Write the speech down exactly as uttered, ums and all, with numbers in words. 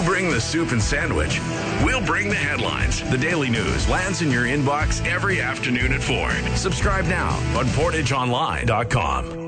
bring the soup and sandwich. We'll bring the headlines. The Daily News lands in your inbox every afternoon at four. Subscribe now on portage online dot com.